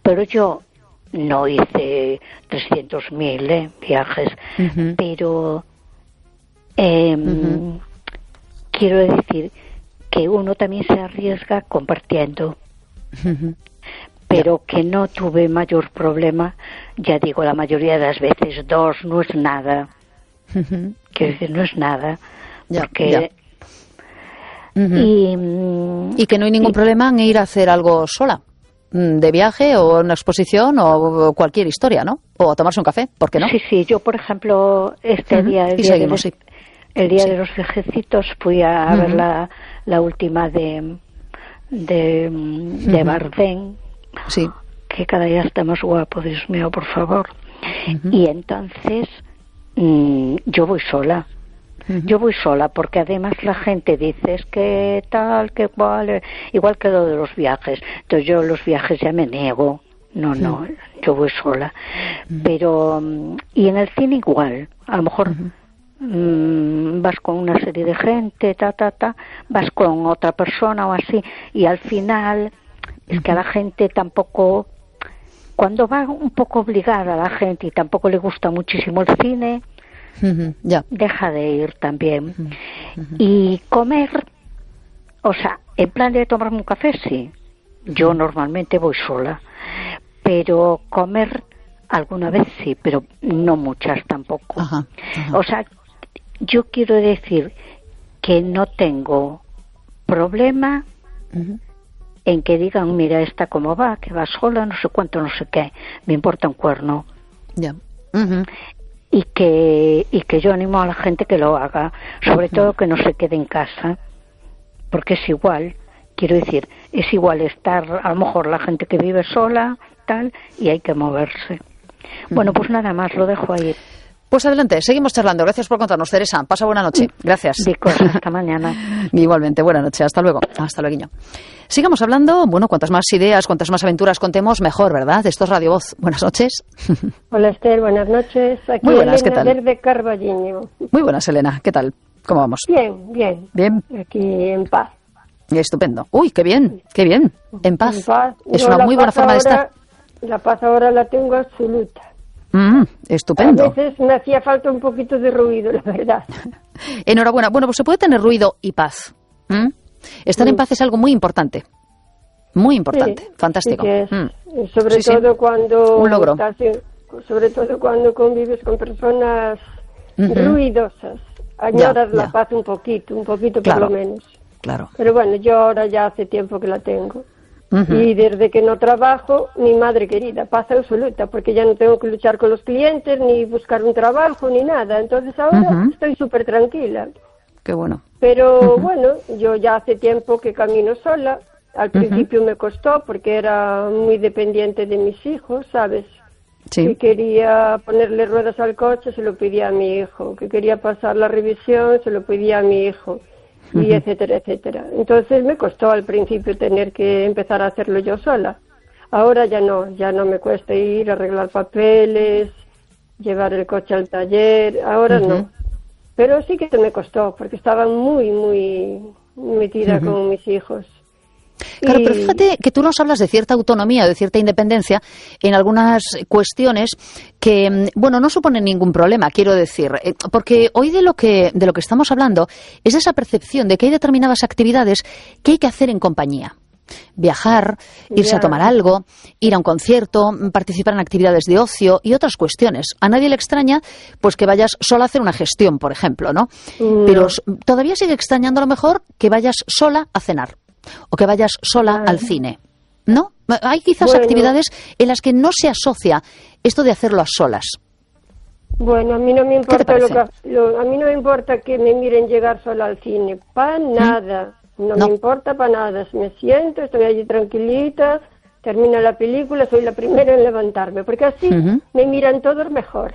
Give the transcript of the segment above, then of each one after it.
pero yo no hice 300.000 viajes, pero quiero decir que uno también se arriesga compartiendo, pero que no tuve mayor problema. Ya digo, la mayoría de las veces 2 no es nada. Quiero decir, no es nada, porque y que no hay ningún problema en ir a hacer algo sola, de viaje o una exposición o cualquier historia, ¿no? O a tomarse un café, ¿por qué no? Sí, yo por ejemplo el día de los viajecitos fui a ver la última de Bardem, que cada día está más guapo, Dios mío, por favor. Y entonces yo voy sola. Yo voy sola porque además la gente dice es que tal, que cual, igual que lo de los viajes. Entonces yo los viajes ya me niego. No, yo voy sola. Pero, y en el cine igual. A lo mejor vas con una serie de gente, vas con otra persona o así, y al final es que a la gente tampoco, cuando va un poco obligada a la gente y tampoco le gusta muchísimo el cine, deja de ir también. Y comer, o sea, en plan de tomarme un café, sí, yo normalmente voy sola, pero comer alguna vez sí, pero no muchas tampoco. O sea, yo quiero decir que no tengo problema en que digan, mira, esta cómo va, que va sola, no sé cuánto, no sé qué, me importa un cuerno. Y que yo animo a la gente que lo haga, sobre todo que no se quede en casa, porque es igual, quiero decir, es igual estar, a lo mejor la gente que vive sola, tal, y hay que moverse. Bueno, pues nada más, lo dejo ahí. Pues adelante, seguimos charlando. Gracias por contarnos, Teresa. Pasa buena noche. Gracias. Hasta mañana. Igualmente, buena noche. Hasta luego. Hasta luego. Sigamos hablando. Bueno, cuantas más ideas, cuantas más aventuras contemos, mejor, ¿verdad? Esto es Radio Voz. Buenas noches. Hola, Esther. Buenas noches. Aquí muy buenas, Elena, ¿qué tal? Verde Carballiño. Muy buenas, Elena. ¿Qué tal? ¿Cómo vamos? Bien. Aquí en paz. Estupendo. Uy, qué bien, qué bien. En paz. Es Yo una muy buena forma de estar. La paz ahora la tengo absoluta. Estupendo. A veces me hacía falta un poquito de ruido, la verdad. Enhorabuena. Bueno, pues se puede tener ruido y paz. Estar en paz es algo muy importante. Muy importante. Fantástico. Sobre todo cuando un logro. Sobre todo cuando convives con personas ruidosas. Añoras la paz un poquito por lo menos. Claro. Pero bueno, yo ahora ya hace tiempo que la tengo. Y desde que no trabajo, mi madre querida, paz absoluta, porque ya no tengo que luchar con los clientes, ni buscar un trabajo, ni nada. Entonces ahora estoy súper tranquila. Qué bueno. Pero bueno, yo ya hace tiempo que camino sola. Al principio me costó porque era muy dependiente de mis hijos, ¿sabes? Sí. Que quería ponerle ruedas al coche, se lo pedía a mi hijo. Que quería pasar la revisión, se lo pedía a mi hijo. Y etcétera, etcétera. Entonces me costó al principio tener que empezar a hacerlo yo sola. Ahora ya no me cuesta ir, arreglar papeles, llevar el coche al taller, ahora no. Pero sí que se me costó, porque estaba muy metida con mis hijos. Claro, pero fíjate que tú nos hablas de cierta autonomía, de cierta independencia en algunas cuestiones que, bueno, no suponen ningún problema, quiero decir, porque hoy de lo que estamos hablando es de esa percepción de que hay determinadas actividades que hay que hacer en compañía. Viajar, irse a tomar algo, ir a un concierto, participar en actividades de ocio y otras cuestiones. A nadie le extraña pues que vayas sola a hacer una gestión, por ejemplo, ¿no? Pero todavía sigue extrañando a lo mejor que vayas sola a cenar o que vayas sola al cine, ¿no? Hay quizás actividades en las que no se asocia esto de hacerlo a solas. Bueno, a mí no me importa a mí no me importa que me miren llegar sola al cine, para nada. No me importa para nada, me siento, estoy allí tranquilita, termina la película, soy la primera en levantarme, porque así me miran todos mejor.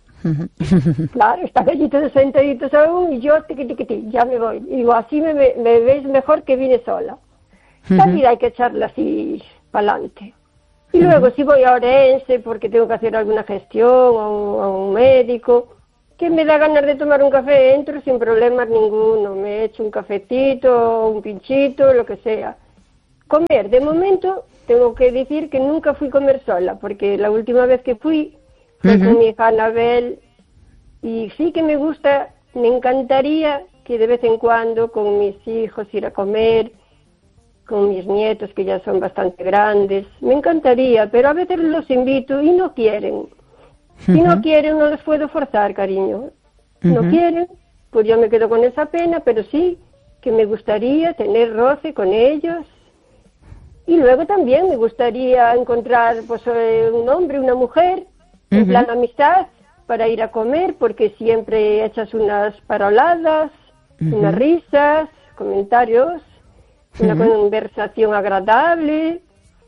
Claro, están allí todos sentaditos aún y yo ya me voy. Y digo, así me veis mejor que vine sola. La vida hay que echarla así para adelante. Y luego si voy a Orense porque tengo que hacer alguna gestión a un médico, que me da ganas de tomar un café, entro sin problemas ninguno, me echo un cafetito, un pinchito, lo que sea. Comer, de momento, tengo que decir que nunca fui a comer sola, porque la última vez que fui fue con mi hija Anabel, y sí que me gusta, me encantaría que de vez en cuando con mis hijos ir a comer, con mis nietos que ya son bastante grandes, me encantaría, pero a veces los invito y no quieren. Si no quieren, no les puedo forzar, cariño. No quieren, pues yo me quedo con esa pena, pero sí que me gustaría tener roce con ellos. Y luego también me gustaría encontrar pues un hombre, una mujer, en plan amistad, para ir a comer, porque siempre echas unas paroladas, unas risas, comentarios, una conversación agradable.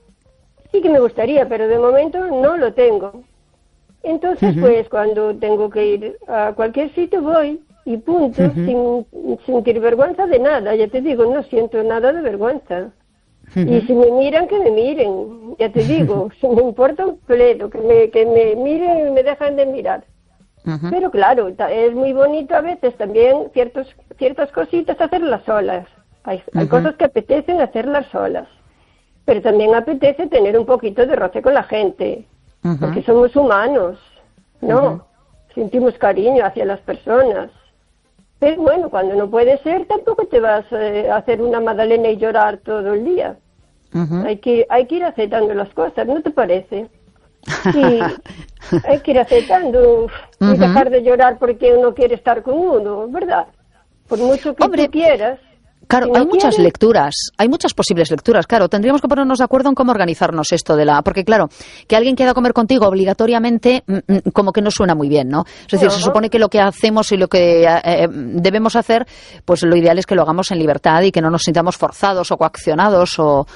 Sí que me gustaría, pero de momento no lo tengo. Entonces, pues cuando tengo que ir a cualquier sitio voy y punto, sin sentir vergüenza de nada. Ya te digo, no siento nada de vergüenza. Y si me miran, que me miren, ya te digo, si me importa un pledo, que me miren y me dejan de mirar. Pero claro, es muy bonito a veces también ciertas cositas hacerlas solas. Hay cosas que apetecen hacerlas solas, pero también apetece tener un poquito de roce con la gente, porque somos humanos, ¿no? Sentimos cariño hacia las personas. Pero bueno, cuando no puede ser, tampoco te vas a hacer una magdalena y llorar todo el día. Hay que ir aceptando las cosas, ¿no te parece? Sí, hay que ir aceptando y dejar de llorar porque uno quiere estar con uno, ¿verdad? Por mucho que tú quieras. Claro, si no hay muchas lecturas, hay muchas posibles lecturas, claro, tendríamos que ponernos de acuerdo en cómo organizarnos esto porque claro, que alguien quiera comer contigo obligatoriamente, como que no suena muy bien, ¿no? Es decir, se supone que lo que hacemos y lo que debemos hacer, pues lo ideal es que lo hagamos en libertad y que no nos sintamos forzados o coaccionados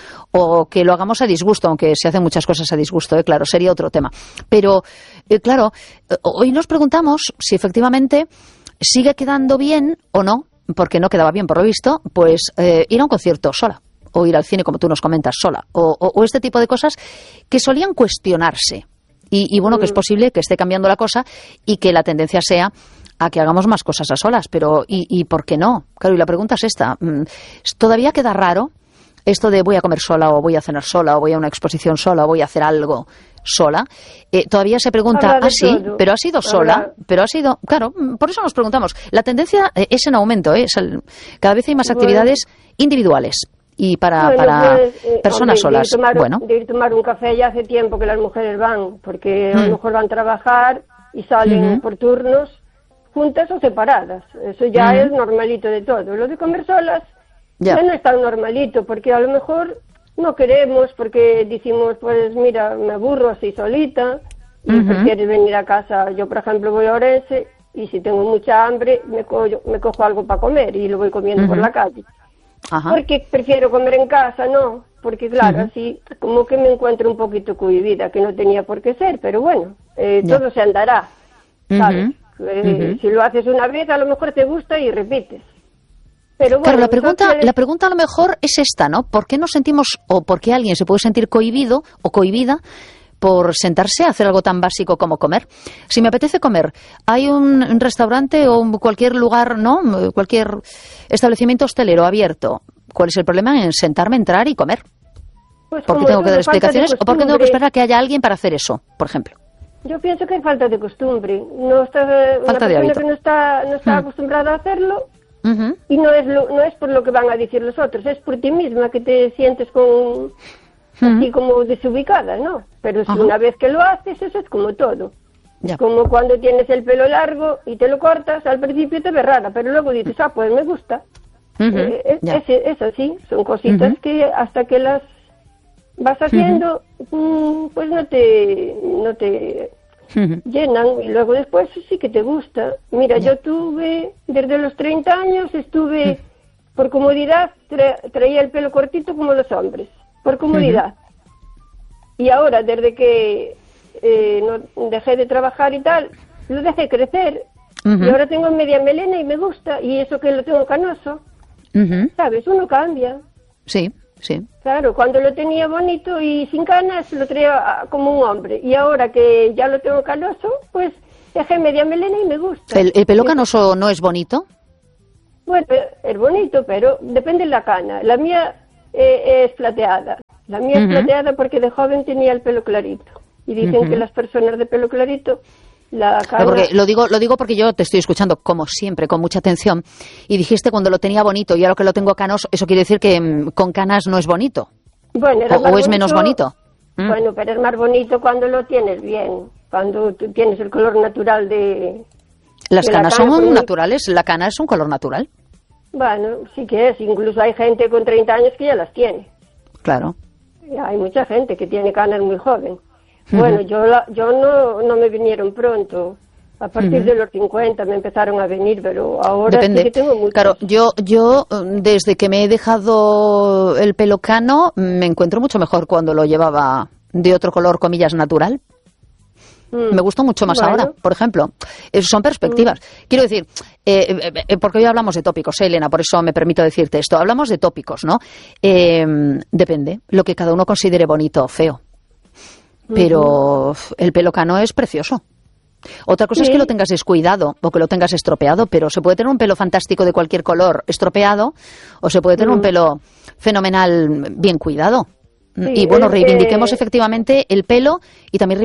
o que lo hagamos a disgusto, aunque se hacen muchas cosas a disgusto, claro, sería otro tema. Pero, claro, hoy nos preguntamos si efectivamente sigue quedando bien o no, porque no quedaba bien por lo visto, pues ir a un concierto sola, o ir al cine, como tú nos comentas, sola, o este tipo de cosas que solían cuestionarse. Y bueno, que es posible que esté cambiando la cosa y que la tendencia sea a que hagamos más cosas a solas, pero ¿y por qué no? Claro, y la pregunta es esta. ¿Todavía queda raro esto de voy a comer sola, o voy a cenar sola, o voy a una exposición sola, o voy a hacer algo sola? Todavía se pregunta, sí, pero ha sido sola, pero ha sido, claro, por eso nos preguntamos. La tendencia es en aumento, cada vez hay más actividades individuales y para personas solas. De ir a tomar un café ya hace tiempo que las mujeres van, porque a lo mejor van a trabajar y salen por turnos, juntas o separadas. Eso ya es normalito de todo. Lo de comer solas ya no es tan normalito, porque a lo mejor no queremos, porque decimos, pues mira, me aburro así solita, y prefieres venir a casa. Yo, por ejemplo, voy a Orense, y si tengo mucha hambre, me cojo algo para comer, y lo voy comiendo por la calle. Porque prefiero comer en casa, ¿no? Porque claro, así como que me encuentro un poquito cohibida, que no tenía por qué ser, pero bueno, todo se andará, ¿sabes? Si lo haces una vez, a lo mejor te gusta y repites. Pero bueno, claro, la pregunta a lo mejor es esta, ¿no? ¿Por qué nos sentimos, o por qué alguien se puede sentir cohibido o cohibida por sentarse a hacer algo tan básico como comer? Si me apetece comer, hay un restaurante o cualquier lugar, ¿no? Cualquier establecimiento hostelero abierto. ¿Cuál es el problema en sentarme, entrar y comer? Pues ¿por qué tengo que dar explicaciones o por qué tengo que esperar a que haya alguien para hacer eso, por ejemplo? Yo pienso que hay falta de costumbre. Una persona que no está acostumbrada a hacerlo. Y no es por lo que van a decir los otros, es por ti misma que te sientes así como desubicada, ¿no? Pero si una vez que lo haces, eso es como todo. Es como cuando tienes el pelo largo y te lo cortas, al principio te ve rara, pero luego dices, pues me gusta. Es así, son cositas que hasta que las vas haciendo, pues no te llenan, y luego después sí que te gusta. Mira, yo tuve, desde los 30 años estuve, por comodidad, traía el pelo cortito como los hombres, por comodidad. Y ahora, desde que no dejé de trabajar y tal, lo dejé crecer, y ahora tengo media melena y me gusta, y eso que lo tengo canoso, ¿sabes? Uno cambia. Sí. Claro, cuando lo tenía bonito y sin canas, lo traía como un hombre. Y ahora que ya lo tengo canoso, pues dejé media melena y me gusta. ¿El pelo canoso no es bonito? Bueno, es bonito, pero depende de la cana. La mía es plateada. La mía es plateada porque de joven tenía el pelo clarito. Y dicen que las personas de pelo clarito, la cana... Porque lo digo porque yo te estoy escuchando, como siempre, con mucha atención. Y dijiste cuando lo tenía bonito y ahora que lo tengo canoso, eso quiere decir que con canas no es bonito. Bueno, o es menos bonito. Bueno, pero es más bonito cuando lo tienes bien. Cuando tú tienes el color natural de... Las canas son naturales, la cana es un color natural. Bueno, sí que es. Incluso hay gente con 30 años que ya las tiene. Claro. Hay mucha gente que tiene canas muy joven. Bueno, yo no me vinieron pronto. A partir de los 50 me empezaron a venir, pero ahora depende. Sí que tengo muchos. Claro, yo desde que me he dejado el pelo cano me encuentro mucho mejor cuando lo llevaba de otro color, comillas, natural. Me gustó mucho más ahora, por ejemplo. Son perspectivas. Quiero decir, porque hoy hablamos de tópicos, Elena, por eso me permito decirte esto. Hablamos de tópicos, ¿no? Depende, lo que cada uno considere bonito o feo. Pero el pelo cano es precioso. Otra cosa es que lo tengas descuidado o que lo tengas estropeado, pero se puede tener un pelo fantástico de cualquier color estropeado o se puede tener un pelo fenomenal bien cuidado. Y bueno, reivindiquemos efectivamente el pelo y también